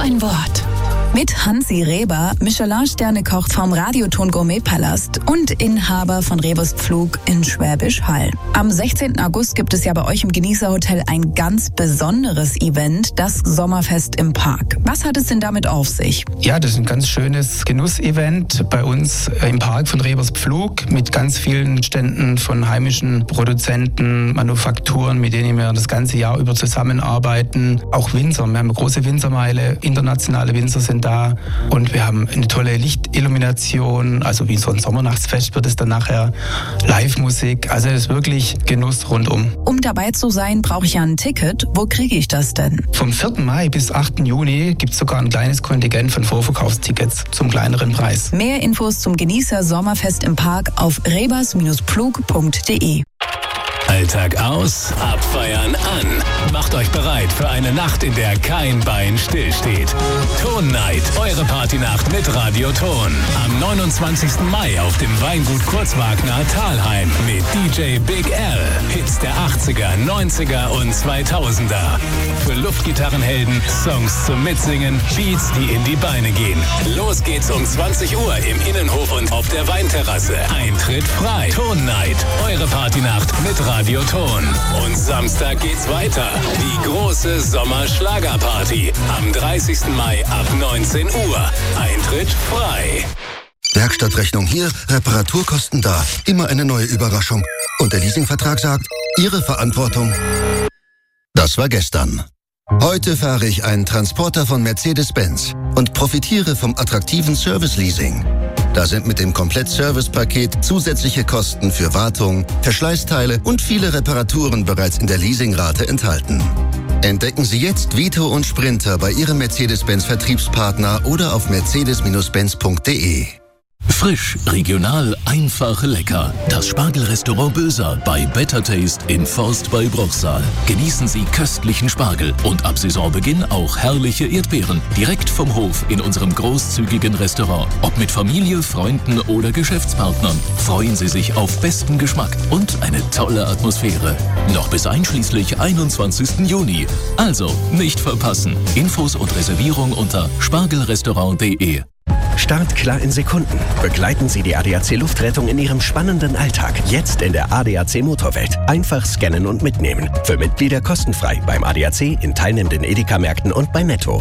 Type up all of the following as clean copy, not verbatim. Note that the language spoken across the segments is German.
ein Wort. Mit Hansi Reber, Michelin-Sterne-Koch vom Radioton Gourmet-Palast und Inhaber von Rebers Pflug in Schwäbisch Hall. Am 16. August gibt es ja bei euch im Genießerhotel ein ganz besonderes Event, das Sommerfest im Park. Was hat es denn damit auf sich? Ja, das ist ein ganz schönes Genussevent bei uns im Park von Rebers Pflug mit ganz vielen Ständen von heimischen Produzenten, Manufakturen, mit denen wir das ganze Jahr über zusammenarbeiten. Auch Winzer, wir haben eine große Winzermeile, internationale Winzer sind da und wir haben eine tolle Lichtillumination, also wie so ein Sommernachtsfest wird es dann nachher, Live-Musik, also es ist wirklich Genuss rundum. Um dabei zu sein, brauche ich ja ein Ticket. Wo kriege ich das denn? Vom 4. Mai bis 8. Juni gibt es sogar ein kleines Kontingent von Vorverkaufstickets zum kleineren Preis. Mehr Infos zum Genießer Sommerfest im Park auf rebers-pflug.de. Alltag aus, abfeiern an. Macht euch bereit für eine Nacht, in der kein Bein stillsteht. Ton Night, eure Partynacht mit Radio Ton. Am 29. Mai auf dem Weingut Kurzwagner Thalheim mit DJ Big L. Hits der 80er, 90er und 2000er. Für Luftgitarrenhelden, Songs zum Mitsingen, Beats, die in die Beine gehen. Los geht's um 20 Uhr im Innenhof und auf der Weinterrasse. Eintritt frei. Ton Night, eure Partynacht mit Radio Ton. Und Samstag geht's weiter. Die große Sommerschlagerparty am 30. Mai ab 19 Uhr. Eintritt frei. Werkstattrechnung hier, Reparaturkosten da. Immer eine neue Überraschung. Und der Leasingvertrag sagt, Ihre Verantwortung. Das war gestern. Heute fahre ich einen Transporter von Mercedes-Benz und profitiere vom attraktiven Service-Leasing. Da sind mit dem Komplett-Service-Paket zusätzliche Kosten für Wartung, Verschleißteile und viele Reparaturen bereits in der Leasingrate enthalten. Entdecken Sie jetzt Vito und Sprinter bei Ihrem Mercedes-Benz-Vertriebspartner oder auf mercedes-benz.de. Frisch, regional, einfach, lecker. Das Spargelrestaurant Böser bei Better Taste in Forst bei Bruchsal. Genießen Sie köstlichen Spargel und ab Saisonbeginn auch herrliche Erdbeeren. Direkt vom Hof in unserem großzügigen Restaurant. Ob mit Familie, Freunden oder Geschäftspartnern. Freuen Sie sich auf besten Geschmack und eine tolle Atmosphäre. Noch bis einschließlich 21. Juni. Also nicht verpassen. Infos und Reservierung unter spargelrestaurant.de. Startklar in Sekunden. Begleiten Sie die ADAC Luftrettung in Ihrem spannenden Alltag. Jetzt in der ADAC Motorwelt. Einfach scannen und mitnehmen. Für Mitglieder kostenfrei beim ADAC, in teilnehmenden Edeka-Märkten und bei Netto.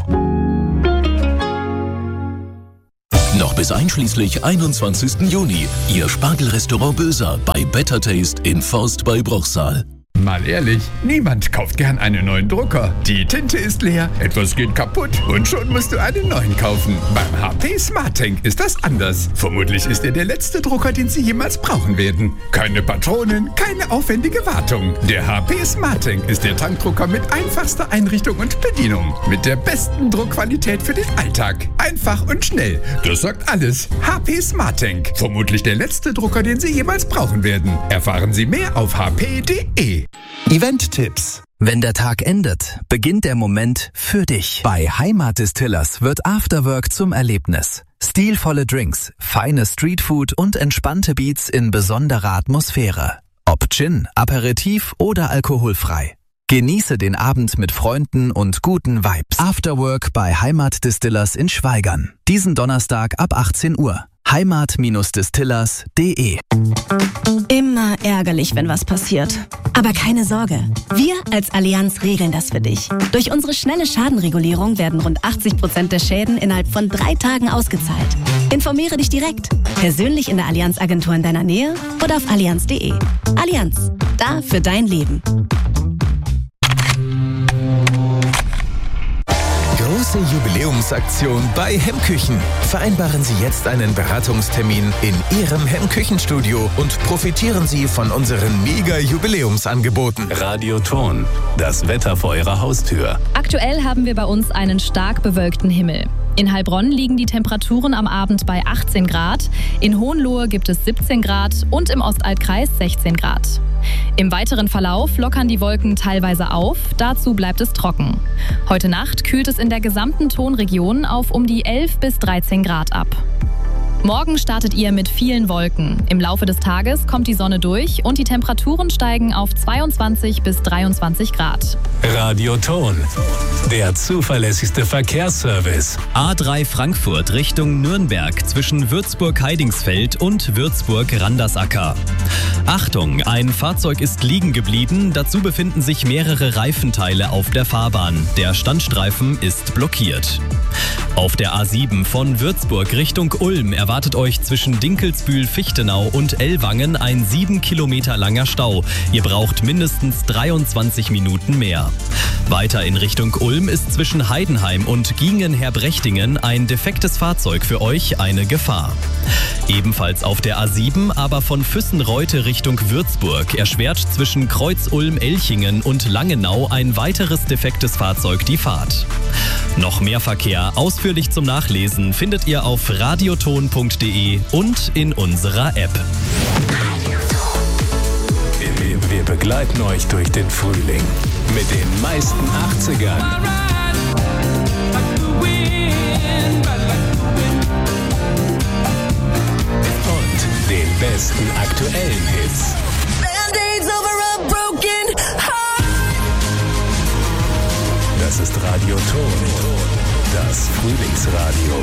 Noch bis einschließlich 21. Juni. Ihr Spargelrestaurant Böser bei Better Taste in Forst bei Bruchsal. Mal ehrlich, niemand kauft gern einen neuen Drucker. Die Tinte ist leer, etwas geht kaputt und schon musst du einen neuen kaufen. Beim HP SmartTank ist das anders. Vermutlich ist er der letzte Drucker, den Sie jemals brauchen werden. Keine Patronen, keine aufwendige Wartung. Der HP SmartTank ist der Tankdrucker mit einfachster Einrichtung und Bedienung. Mit der besten Druckqualität für den Alltag. Einfach und schnell. Das sagt alles. HP SmartTank. Vermutlich der letzte Drucker, den Sie jemals brauchen werden. Erfahren Sie mehr auf hp.de. Event-Tipps. Wenn der Tag endet, beginnt der Moment für dich. Bei Heimat Distillers wird Afterwork zum Erlebnis. Stilvolle Drinks, feine Streetfood und entspannte Beats in besonderer Atmosphäre. Ob Gin, Aperitif oder alkoholfrei. Genieße den Abend mit Freunden und guten Vibes. Afterwork bei Heimat Distillers in Schwaigern. Diesen Donnerstag ab 18 Uhr. heimat-distillers.de. Immer ärgerlich, wenn was passiert. Aber keine Sorge, wir als Allianz regeln das für dich. Durch unsere schnelle Schadenregulierung werden rund 80% der Schäden innerhalb von 3 Tagen ausgezahlt. Informiere dich direkt, persönlich in der Allianz-Agentur in deiner Nähe oder auf allianz.de. Allianz, da für dein Leben. Große Jubiläumsaktion bei Hemmküchen. Vereinbaren Sie jetzt einen Beratungstermin in Ihrem Hemmküchenstudio und profitieren Sie von unseren Mega-Jubiläumsangeboten. Radio Ton, das Wetter vor Ihrer Haustür. Aktuell haben wir bei uns einen stark bewölkten Himmel. In Heilbronn liegen die Temperaturen am Abend bei 18 Grad, in Hohenlohe gibt es 17 Grad und im Ostalbkreis 16 Grad. Im weiteren Verlauf lockern die Wolken teilweise auf, dazu bleibt es trocken. Heute Nacht kühlt es in der gesamten Tonregion auf um die 11 bis 13 Grad ab. Morgen startet ihr mit vielen Wolken. Im Laufe des Tages kommt die Sonne durch und die Temperaturen steigen auf 22 bis 23 Grad. Radioton, der zuverlässigste Verkehrsservice. A3 Frankfurt Richtung Nürnberg zwischen Würzburg-Heidingsfeld und Würzburg-Randersacker. Achtung, ein Fahrzeug ist liegen geblieben. Dazu befinden sich mehrere Reifenteile auf der Fahrbahn. Der Standstreifen ist blockiert. Auf der A7 von Würzburg Richtung Ulm erwartet euch zwischen Dinkelsbühl, Fichtenau und Ellwangen ein 7 Kilometer langer Stau. Ihr braucht mindestens 23 Minuten mehr. Weiter in Richtung Ulm ist zwischen Heidenheim und Giengen-Herbrechtingen ein defektes Fahrzeug für euch eine Gefahr. Ebenfalls auf der A7, aber von Füssenreute Richtung Würzburg erschwert zwischen Kreuz-Ulm-Elchingen und Langenau ein weiteres defektes Fahrzeug die Fahrt. Noch mehr Verkehr ausführlich zum Nachlesen findet ihr auf radioton.de und in unserer App. Wir begleiten euch durch den Frühling mit den meisten 80ern und den besten aktuellen Hits. Das ist Radioton, das Frühlingsradio.